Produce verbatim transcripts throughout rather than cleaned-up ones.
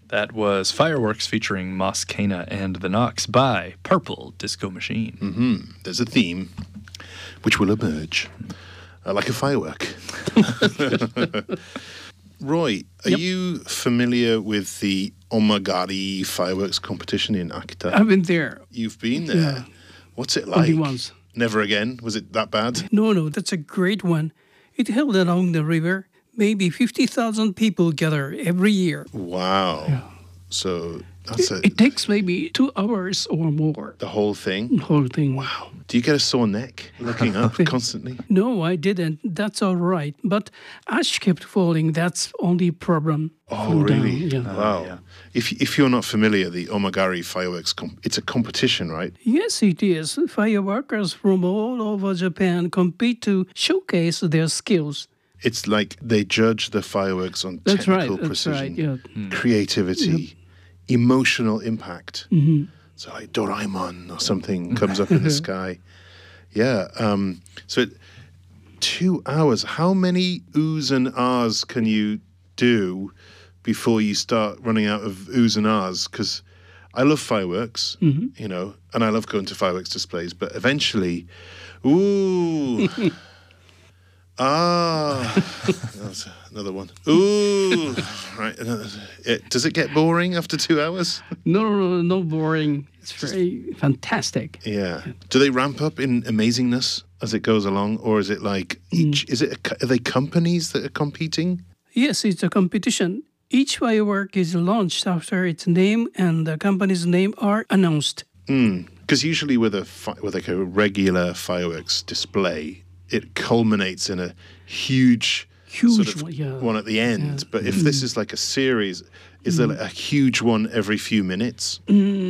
That was Fireworks featuring Moss Kana and the Knocks by Purple Disco Machine. Mm-hmm. There's a theme which will emerge uh, like a firework. Roy, are Yep. you familiar with the Omagari fireworks competition in Akita? I've been there You've been there. Yeah. What's it like? only once. Never again? Was it that bad? No, no, that's a great one. It held along the river. Maybe fifty thousand people gather every year. Wow. So that's a, It takes maybe two hours or more. the whole thing? The whole thing. Wow. Do you get a sore neck looking up constantly? No, I didn't. That's all right. But ash kept falling. That's only problem. Oh, Flew down, really? yeah. Wow. yeah. If if you're not familiar, the Omagari fireworks, comp- it's a competition, right? Yes, it is. Fireworkers from all over Japan compete to showcase their skills. It's like they judge the fireworks on That's technical right. That's precision, right. Yeah. creativity, emotional impact. Mm-hmm. So like Doraemon or something comes up in the sky. Yeah. Um, so it, two hours. How many oohs and ahs can you do before you start running out of oohs and ahs? Because I love fireworks, Mm-hmm. you know, and I love going to fireworks displays. But eventually, ooh. Ah, that's another one. Ooh, right. It, does it get boring after two hours? No, no, no, no boring. It's very fantastic. Yeah. Do they ramp up in amazingness as it goes along, or is it like each? Is it a, co- are they companies that are competing? Yes, it's a competition. Each firework is launched after its name and the company's name are announced. Because usually with a fi- with like a regular fireworks display, it culminates in a huge, Huge sort of one, yeah. one at the end. Yeah. But if this is like a series, is there like a huge one every few minutes?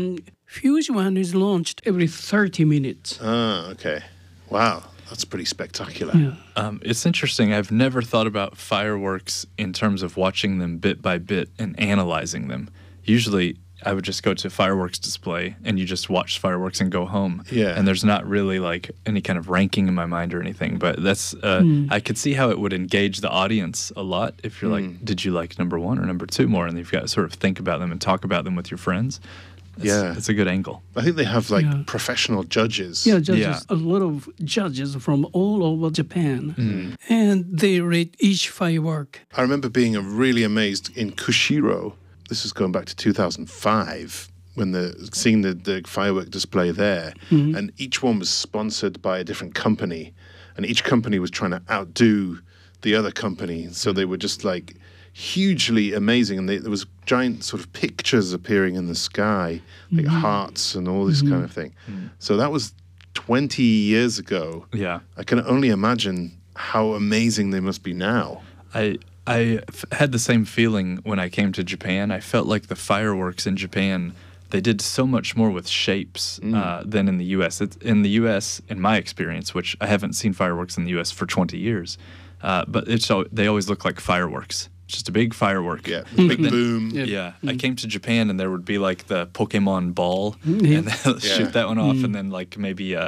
Huge one is launched every thirty minutes. Ah, okay. Wow, that's pretty spectacular. Yeah. Um, it's interesting. I've never thought about fireworks in terms of watching them bit by bit and analyzing them. Usually, I would just go to a fireworks display and you just watch fireworks and go home. Yeah. And there's not really like any kind of ranking in my mind or anything. But that's uh, I could see how it would engage the audience a lot if you're like, did you like number one or number two more? And you've got to sort of think about them and talk about them with your friends. That's, Yeah. that's a good angle. I think they have like Yeah. professional judges. Yeah, judges, Yeah. a lot of judges from all over Japan. And they rate each firework. I remember being uh, really amazed in Kushiro. This is going back to two thousand five when the seeing the, the firework display there, and each one was sponsored by a different company, and each company was trying to outdo the other company. So they were just like hugely amazing, and they, there was giant sort of pictures appearing in the sky, like hearts and all this kind of thing. So that was twenty years ago. Yeah. I can only imagine how amazing they must be now. I I f- had the same feeling when I came to Japan. I felt like the fireworks in Japan, they did so much more with shapes uh, than in the U S. It's, in the U S, in my experience, which I haven't seen fireworks in the U S for twenty years, uh, but it's al- they always look like fireworks. Just a big firework. Yeah, big then- boom. Yeah. Yeah, I came to Japan and there would be like the Pokemon ball, Yeah. and they'll shoot that one off, and then like maybe uh,